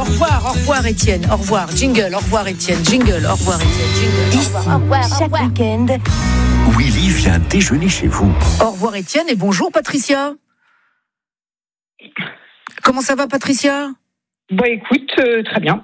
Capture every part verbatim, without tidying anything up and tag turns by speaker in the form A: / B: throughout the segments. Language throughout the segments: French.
A: revoir, au revoir Étienne, au revoir, jingle, au revoir Étienne, jingle, au revoir Étienne, jingle, au revoir, au revoir,
B: Chaque week-end,
C: Willy vient déjeuner chez vous.
A: au revoir Étienne et bonjour Patricia. Comment ça va Patricia?
D: Bah écoute, euh, très bien.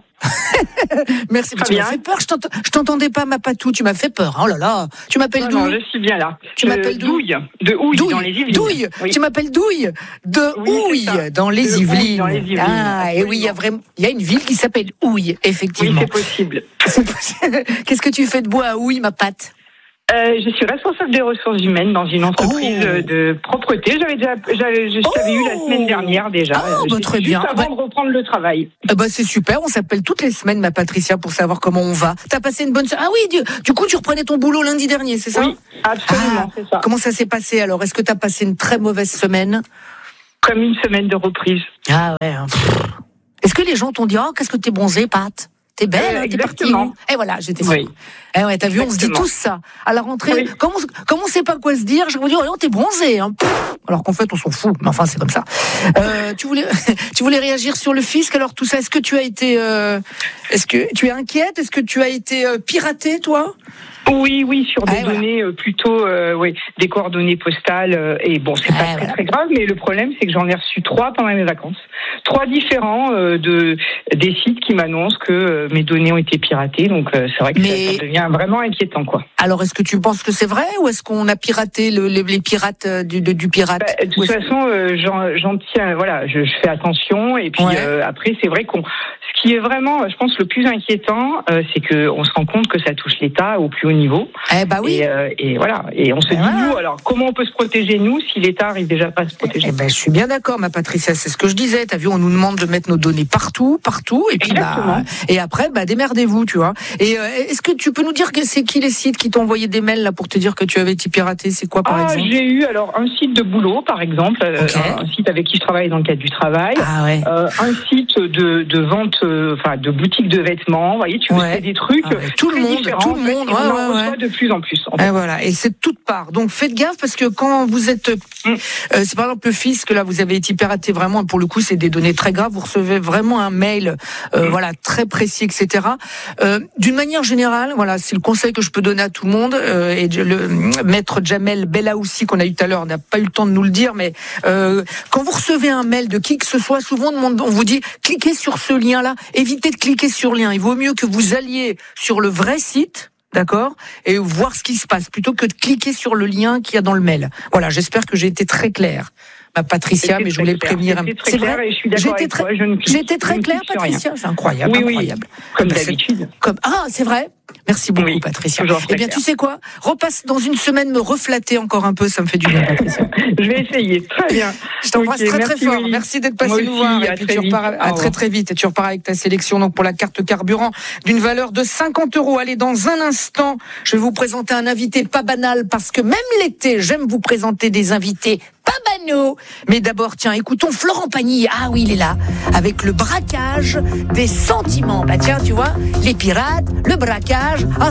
A: Merci, mais
D: Très
A: tu m'as
D: bien.
A: fait peur, je, t'ent- je t'entendais pas ma patou, tu m'as fait peur, oh là là, tu m'appelles
D: Non,
A: d'où?
D: non, je suis bien là.
A: Tu
D: De
A: m'appelles d'où?
D: Douille, de Houille, dans les Yvelines.
A: Douille,
D: Oui.
A: tu m'appelles Douille, de
D: Oui, c'est
A: Houille,
D: ça.
A: dans les
D: De Houille,
A: Yvelines.
D: dans les Yvelines,
A: Ah, et oui, il y a vraiment, il y a une ville qui s'appelle Houille,
D: Oui,
A: effectivement.
D: c'est possible.
A: C'est possible. Qu'est-ce que tu fais de beau à Houille, ma patte?
D: Euh, je suis responsable des ressources humaines dans une entreprise
A: Oh.
D: euh, de propreté. J'avais déjà, j'avais, je t'avais
A: Oh.
D: eu la semaine dernière déjà.
A: Ah,
D: Euh,
A: bah,
D: j'étais
A: très
D: juste
A: bien.
D: avant
A: Bah-
D: de reprendre le travail.
A: Eh ben, c'est super, on s'appelle toutes les semaines, ma Patricia, pour savoir comment on va. T'as passé une bonne semaine? Ah oui, du, du coup, tu reprenais ton boulot lundi dernier, c'est ça?
D: Oui, absolument,
A: Ah,
D: c'est ça.
A: comment ça s'est passé alors? Est-ce que t'as passé une très mauvaise semaine?
D: Comme une semaine de reprise.
A: Ah ouais. hein. Est-ce que les gens t'ont dit, oh, qu'est-ce que t'es bronzée, Pat? T'es belle,
D: Euh,
A: hein, t'es partie
D: exactement.
A: où? Et voilà, j'étais sûre.
D: Oui.
A: Eh ouais, t'as vu, on se dit
D: Exactement.
A: tous ça. À la rentrée,
D: Oui.
A: comment, comment on sait pas quoi se dire? Je vais vous dire, oh, t'es bronzée, hein. Pff, alors qu'en fait, on s'en fout. Mais enfin, c'est comme ça. Euh, tu voulais, tu voulais réagir sur le fisc, alors tout ça. Est-ce que tu as été, euh, est-ce que tu es inquiète? Est-ce que tu as été euh, piratée, toi?
D: Oui, oui, sur des
A: Ah, voilà.
D: données euh, plutôt, euh, oui, des coordonnées postales. euh, et bon, c'est
A: Ah,
D: pas très
A: voilà.
D: très grave, mais le problème, c'est que j'en ai reçu trois pendant mes vacances, trois différents euh, de des sites qui m'annoncent que euh, mes données ont été piratées. Donc euh, c'est vrai que
A: Mais-
D: ça, ça devient vraiment inquiétant, quoi.
A: Alors, est-ce que tu penses que c'est vrai ou est-ce qu'on a piraté le, les, les pirates euh, du, de- du pirate?
D: Bah, de
A: Ou
D: toute
A: est-ce-
D: façon, euh, j'en, j'en tiens, voilà, je, je fais attention. Et puis
A: Ouais.
D: euh, après, c'est vrai qu'on, ce qui est vraiment, je pense, le plus inquiétant, euh, c'est que on se rend compte que ça touche l'État au plus haut niveau.
A: Eh bah oui.
D: Et, euh, et voilà. Et on se
A: Et
D: dit,
A: voilà.
D: nous, alors, comment on peut se protéger, nous, si l'État arrive déjà pas à se protéger?
A: Eh ben, je suis bien d'accord, ma Patricia. C'est ce que je disais. T'as vu, on nous demande de mettre nos données partout, partout, et puis
D: Exactement.
A: bah, et après, bah, démerdez-vous, tu vois. Et euh, est-ce que tu peux nous dire que c'est qui les sites qui t'ont envoyé des mails là pour te dire que tu avais été piraté? C'est quoi, par
D: Ah,
A: exemple?
D: j'ai eu alors un site de boulot, par exemple, euh,
A: Ok.
D: un site avec qui je travaille dans le cadre du travail.
A: Ah ouais.
D: Euh, un site de, de vente, euh, enfin de boutique de vêtements. Vous voyez, tu
A: Ouais.
D: fais des trucs
A: Ah ouais. Tout le
D: très
A: monde,
D: différents,
A: tout le
D: en fait,
A: monde,
D: et
A: ouais,
D: on en
A: ouais,
D: reçoit
A: ouais.
D: de plus en plus. En fait.
A: Et voilà, et c'est de toutes parts. Donc faites gaffe parce que quand vous êtes,
D: Mm.
A: euh, c'est par exemple le fisc, là vous avez été piraté vraiment, et pour le coup c'est des données très graves, vous recevez vraiment un mail, euh,
D: Mm.
A: voilà, très précis, et cetera. Euh, d'une manière générale, voilà, c'est le conseil que je peux donner à tout le monde, euh, et le maître Jamel Bellaoussi qu'on a eu tout à l'heure n'a pas eu le temps de nous le dire, mais euh, quand vous recevez un mail de qui que ce soit, souvent on demande- on vous dit cliquez sur ce lien-là, évitez de cliquer sur le lien. Il vaut mieux que vous alliez sur le vrai site. D'accord? Et voir ce qui se passe, plutôt que de cliquer sur le lien qu'il y a dans le mail. Voilà, j'espère que j'ai été très claire, ma Patricia,
D: C'était
A: mais je
D: très
A: voulais le
D: clair.
A: prévenir.
D: C'était très
A: C'est
D: clair
A: vrai?
D: et je suis d'accord
A: J'ai été
D: avec
A: très,
D: toi, je ne clique-
A: j'ai été très
D: je ne
A: claire,
D: clique sur
A: Patricia.
D: rien.
A: C'est incroyable,
D: Oui, oui,
A: incroyable.
D: comme
A: Ben, c'est-
D: d'habitude.
A: Comme, ah, c'est vrai? Merci beaucoup,
D: Oui,
A: Patricia.
D: toujours
A: Eh
D: très
A: bien,
D: clair.
A: tu sais quoi? Repasse dans une semaine me reflatter encore un peu, ça me fait du bien, Patricia.
D: Je vais essayer. Très bien.
A: Je t'embrasse
D: Ok,
A: très très
D: merci,
A: fort.
D: Willy.
A: Merci d'être passé
D: Moi
A: nous
D: aussi,
A: voir. Et
D: à
A: puis
D: très
A: tu repars
D: vite.
A: à, à
D: Au
A: très
D: revoir.
A: très vite. Et tu repars avec ta sélection donc pour la carte carburant d'une valeur de cinquante euros. Allez, dans un instant, je vais vous présenter un invité pas banal parce que même l'été, j'aime vous présenter des invités pas banaux. Mais d'abord, tiens, écoutons Florent Pagny. Ah oui, il est là. Avec le braquage des sentiments. Bah tiens, tu vois, les pirates, le braquage. Ah,